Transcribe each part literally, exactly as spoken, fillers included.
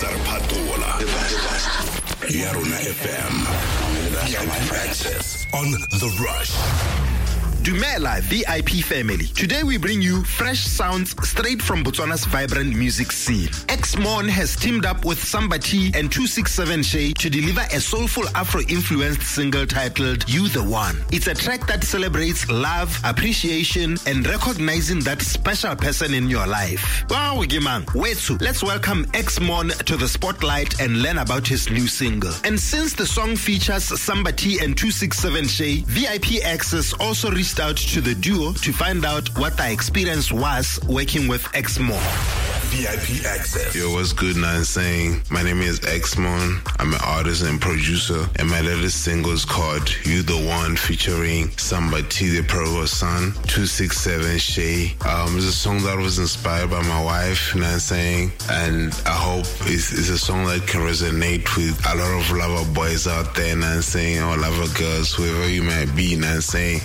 Cesar Patola. Yarona F M. V I P Access on The Rush. Dumela V I P family. Today we bring you fresh sounds straight from Botswana's vibrant music scene. X-Mon has teamed up with Samba T and two six seven Shay to deliver a soulful Afro-influenced single titled You The One. It's a track that celebrates love, appreciation, and recognizing that special person in your life. Wow, Gimang. Wetsu, let's welcome X-Mon to the spotlight and learn about his new single. And since the song features Samba T and two six seven Shay, V I P Access also reached out to the duo to find out what the experience was working with X-Mon. V I P Access. Yo, what's good, Nan saying? My name is X-Mon. I'm an artist and producer, and my latest single is called You The One, featuring Samba T, the prodigal son, two six seven Shay. Um, it's a song that was inspired by my wife, Nan saying, and I hope it's, it's a song that can resonate with a lot of lover boys out there, Nan saying, or lover girls, whoever you might be, Nan saying.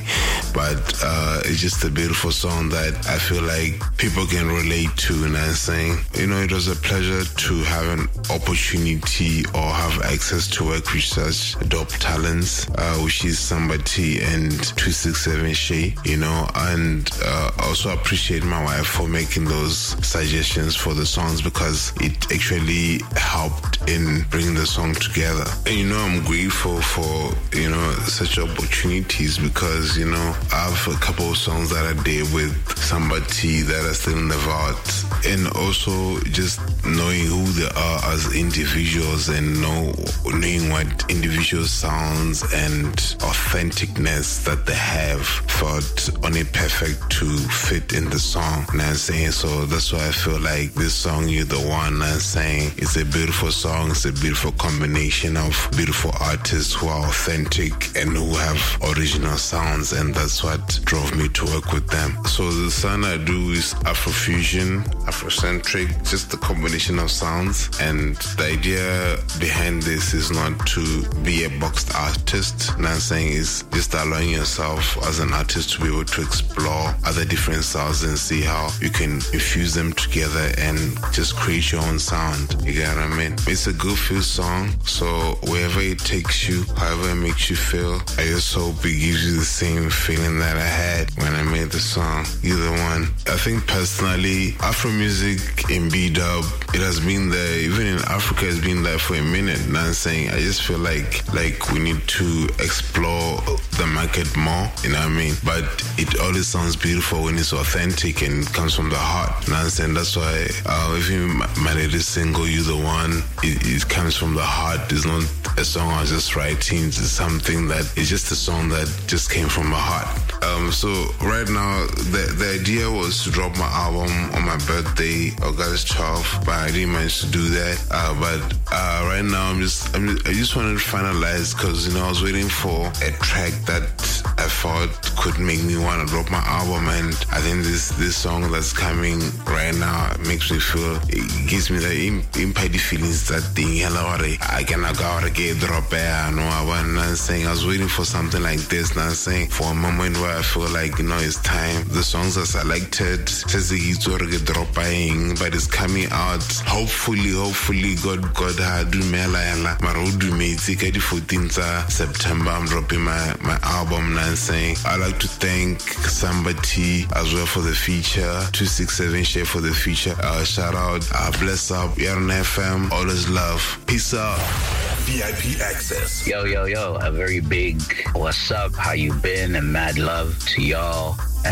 But uh, it's just a beautiful song that I feel like people can relate to, Nan saying. You know, it was a pleasure to have an opportunity or have access to work with such dope talents, uh, which is Samba T and two six seven Shay, you know, and uh, also appreciate my wife for making those suggestions for the songs, because it actually helped in bringing the song together. And, you know, I'm grateful for, you know, such opportunities, because, you know, I have a couple of songs that I did with Samba T that are still in the vault. And also just knowing who they are as individuals and know, knowing what individual sounds and authenticness that they have felt only perfect to fit in the song. And I'm saying, so that's why I feel like this song, You The One, I'm saying, it's a beautiful song. It's a beautiful combination of beautiful artists who are authentic and who have original sounds, and that's what drove me to work with them. So the sound I do is Afrofusion, Afrocentric, just the combination of sounds. And the idea behind this is not to be a boxed artist. And I'm saying is just allowing yourself as an artist to be able to explore other different sounds and see how you can infuse them together and just create your own sound. You get what I mean? It's a good feel song, so wherever it takes you, however it makes you feel, I just hope it gives you the same feeling that I had when I made the song, You The One. I think personally, Afro music in B-dub, it has been there, even in Africa, it's been there for a minute. And I'm saying, I just feel like like we need to explore the market more, you know what I mean? But it always sounds beautiful when it's authentic and comes from the heart. And I'm saying, that's why uh, even my, my latest single, You The One, it, it comes from the heart. It's not a song I was just writing. It's something that, it's just a song that just came from my heart. Um, so right now, the, the idea was to drop my album on my birthday, August twelfth, but I didn't manage to do that. Uh, but uh, right now, I'm just, I'm just, I just wanted to finalize, because, you know, I was waiting for a track that I thought could make me want to drop my album, and I think this this song that's coming right now makes me feel, it gives me the impact feelings that thing, hello, I cannot go to get drop there. No, I wasn't saying I was waiting for something like this, not saying for a moment where I feel like, you know, it's time. The songs are selected, says it's already dropping, but it's coming out. Hopefully, hopefully, God, God, do me la marodu me. Take the fourteenth of September, I'm dropping my my album. And I'm saying, I like to thank Samba T as well for the feature, two six seven Shay for the feature. Uh, shout out, uh, bless up, Yarona F M, always love, peace out. V I P Access. Yo, yo, yo, a very big what's up, how you been, and mad love to y'all.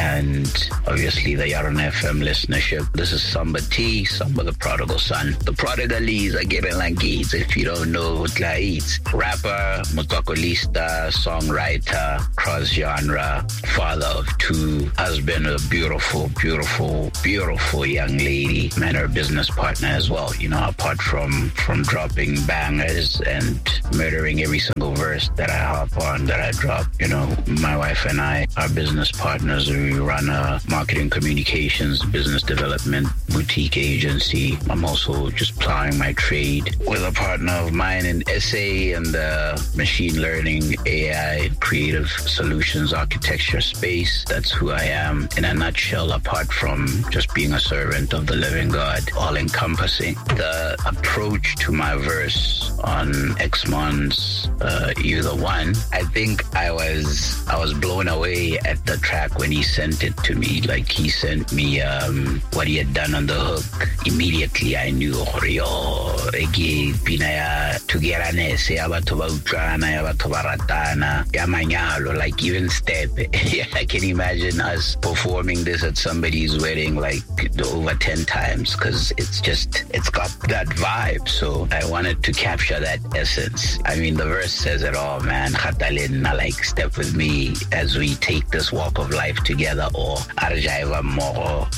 And obviously the Yarona F M listenership. This is Samba T, Samba the prodigal son. The prodigalies are getting like Gates, if you don't know what that is. Rapper, motocolista, songwriter, cross-genre, father of two, has been a beautiful, beautiful, beautiful young lady, and her business partner as well. You know, apart from, from dropping bangers and murdering every single verse that I hop on, that I drop, you know, my wife and I are business partners. We run a marketing communications, business development, boutique agency. I'm also just plowing my trade with a partner of mine in S A and the machine learning, A I, creative solutions, architecture space. That's who I am in a nutshell, apart from just being a servant of the living God, all encompassing. The approach to my verse on Exmon's uh, You the One, I think I was I was blown away at the track when he sent it to me. Like, he sent me um, what he had done on the hook. Immediately I knew, oh, egi pinaya tugeranese ya batho ba utlwana ya batho ba ratana ya manyalo, like even step. I can imagine us performing this at somebody's wedding like over ten times, because it's just, it's got that vibe. So I wanted to capture that essence. I mean, the verse says it all, man. Khatalena, like, step with me as we take this walk of life together, or arjaiva moro.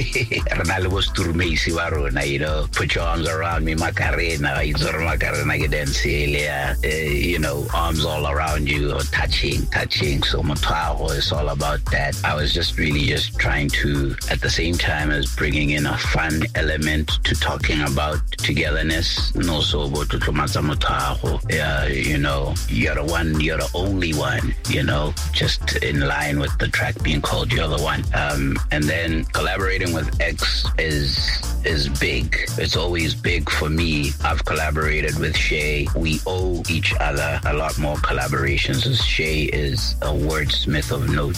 You know, put your arms around me, Macarena, you know, arms all around you, or touching, touching. So Motaro is all about that. I was just really just trying to, at the same time as bringing in a fun element to talking about togetherness, and also about Motaro. Yeah, you know, you're the one, you're the only one, you know, just in line with the track being called You're the One. Um, and then collaborating with X is is big. It's always big for me. I've collaborated with Shay. We owe each other a lot more collaborations, as Shay is a wordsmith of note,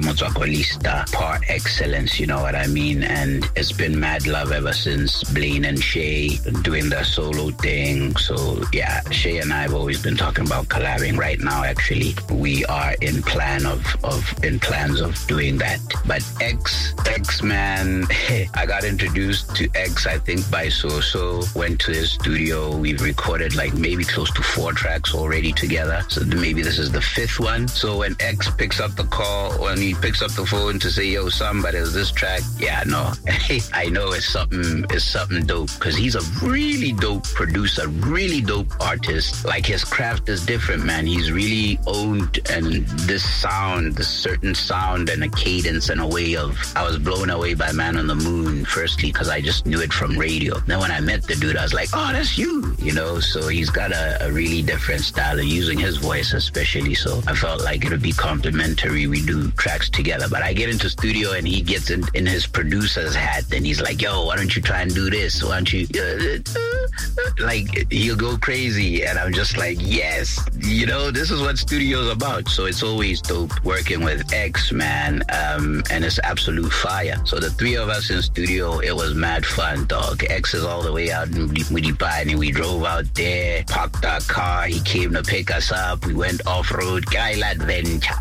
par excellence, you know what I mean? And it's been mad love ever since Blaine and Shay doing their solo thing. So yeah, Shay and I have always been talking about collabing. Right now, actually, we are in plan of, of in plans of doing that. But X, X man, I got introduced to X, I think, by So-So. Went to his studio. We've recorded like maybe close to four tracks already together. So maybe this is the fifth one. So when X picks up the call, when he picks up the phone to say, yo, somebody, is this track? Yeah, no. I know it's something, it's something dope, because he's a really dope producer, really dope artist. Like, his craft is different, man. He's really owned, and this sound, this certain sound and a cadence and a way of, I was blown away by Man on the Moon, firstly, because I just knew it from radio. Then when I met the dude, I was like, oh, that's you, you know? So he's got a, a really different style of using his voice, especially. So I felt like it would be complimentary. We do tracks together. But I get into studio and he gets in, in his producer's hat, and he's like, yo, why don't you try and do this? Why don't you... Uh, uh, like, he'll go crazy. And I'm just like, yes, you know, this is what studio's about. So it's always dope working with X, man. Um, and it's absolute fire. So the three of us in studio, it was mad fun, dog. X is all the way out in Mudipani. We drove out there, parked our car. He came to pick us up. We went off-road, Kyle adventure.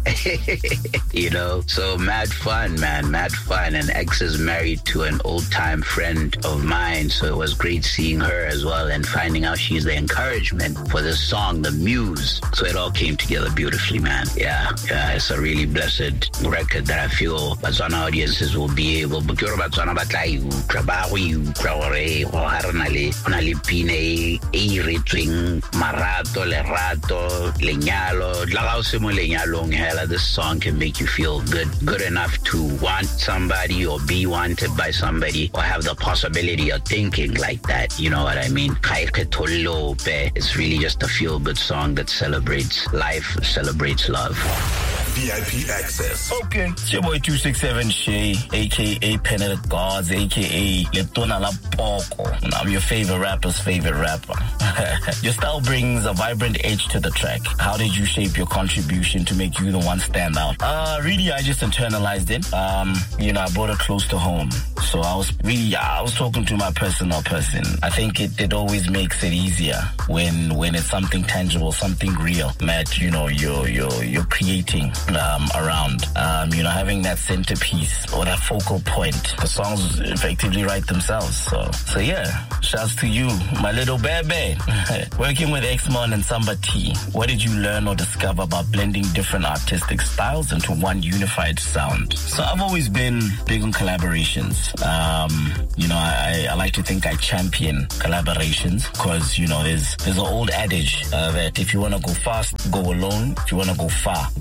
You know, so mad fun, man, mad fun. And X is married to an old-time friend of mine, so it was great seeing her as well and finding out she's the encouragement for this song, the muse. So it all came together beautifully, man. Yeah, yeah, it's a really blessed record that I feel Batswana audiences will be able, but you're Batswana Batlai, Trabawi, Traore, Hoharnale, Honale Pine, Eiritwing, Marato, Lerato, Lenyalo, Dlagausimo Lenyalong, hella, this song can make you feel good, good enough to want somebody or be wanted by somebody or have the possibility of thinking like that. You know what I mean? It's really just a feel-good song that celebrates life, celebrates love. V I P access. Okay, it's your boy two six seven Shay, aka Penel Gods, aka Leptona La Poco. I'm your favorite rapper's favorite rapper. Your style brings a vibrant edge to the track. How did you shape your contribution to make You the One stand out? Uh, really, I just internalized it. Um, you know, I brought it close to home. So I was really, I was talking to my personal person. I think it, it always makes it easier when when it's something tangible, something real that, you know, you're, you're, you're creating um, around. Um, you know, having that centerpiece or that focal point. The songs effectively write themselves. So, so yeah, shouts to you, my little baby. Working with Exmon and Samba T, what did you learn or discover about blending different artistic styles into one unified sound? So I've always been big on collaborations. Um, you know, I, I like to think I champion collaborations because, you know, there's there's an old adage uh, that if you want to go fast, go alone. If you want to go far, go as a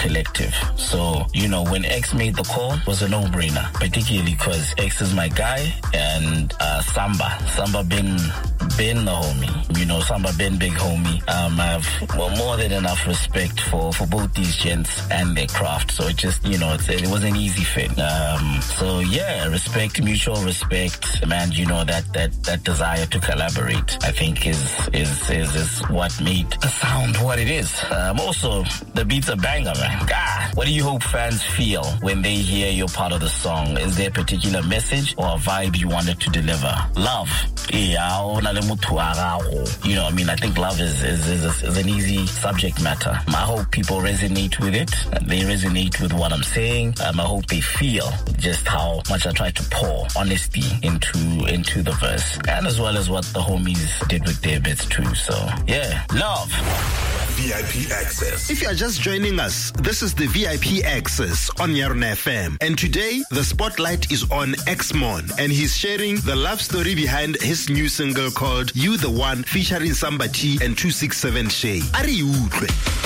collective. So, you know, when X made the call, it was a no-brainer, particularly because X is my guy, and uh, Samba, Samba been, been the homie. You know, Samba been big homie. Um, I have well, more than enough respect for, for both these gents and their craft. So it just, you know, it's, it was an easy fit. Um, so yeah, respect, mutual respect, man. You know, that, that, that desire to collaborate, I think is, is, is, is what made the sound what it is. Um, also, the beat's a banger, man. God, what do you hope fans feel when they hear you're part of the song? Is there a particular message or a vibe you wanted to deliver? Love. You know, I mean, I think love is, is, is, is an easy subject matter. I hope people resonate with it. They resonate with what I'm saying. Um, I hope they feel just how much I try to pour honesty into into the verse, and as well as what the homies did with their bits too. So yeah, love. V I P Access. If you are just joining us, this is the V I P Access on Yarona F M. And today, the spotlight is on X-Mon, and he's sharing the love story behind his new single called You the One, featuring Samba T and two six seven Shay. Are you?